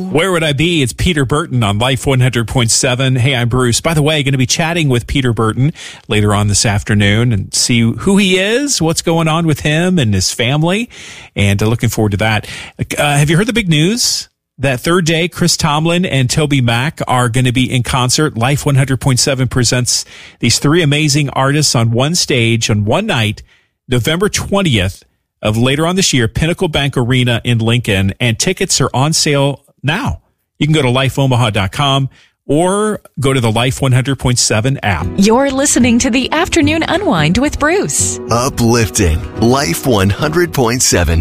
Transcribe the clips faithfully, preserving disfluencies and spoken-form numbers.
Where Would I Be? It's Peter Burton on Life one hundred point seven. Hey, I'm Bruce. By the way, going to be chatting with Peter Burton later on this afternoon and see who he is, what's going on with him and his family, and uh, looking forward to that. Uh, have you heard the big news? That third day, Chris Tomlin and Toby Mac are going to be in concert. Life one hundred point seven presents these three amazing artists on one stage on one night, November twentieth of later on this year, Pinnacle Bank Arena in Lincoln, and tickets are on sale now. You can go to life omaha dot com or go to the Life one hundred point seven app. You're listening to the Afternoon Unwind with Bruce. Uplifting Life one hundred point seven.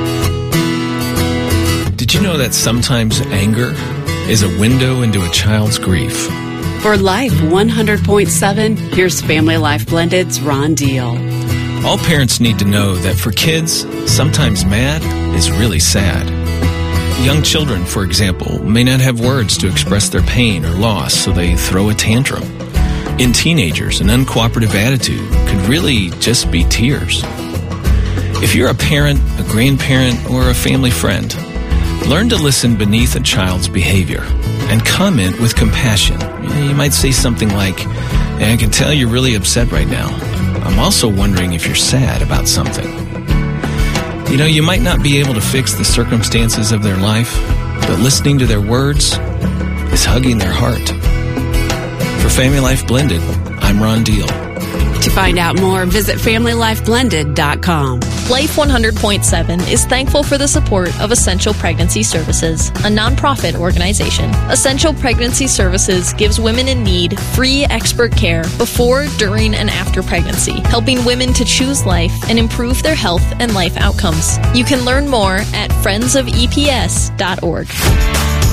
Did you know that sometimes anger is a window into a child's grief? For Life one hundred point seven, here's Family Life Blended's Ron Deal. All parents need to know that for kids, sometimes mad is really sad. Young children, for example, may not have words to express their pain or loss, so they throw a tantrum. In teenagers, an uncooperative attitude could really just be tears. If you're a parent, a grandparent, or a family friend, learn to listen beneath a child's behavior and comment with compassion. You might say something like, "Hey, I can tell you're really upset right now. I'm also wondering if you're sad about something." You know, you might not be able to fix the circumstances of their life, but listening to their words is hugging their heart. For Family Life Blended, I'm Ron Deal. To find out more, visit family life blended dot com. Life one hundred point seven is thankful for the support of Essential Pregnancy Services, a nonprofit organization. Essential Pregnancy Services gives women in need free expert care before, during, and after pregnancy, helping women to choose life and improve their health and life outcomes. You can learn more at friends of e p s dot org.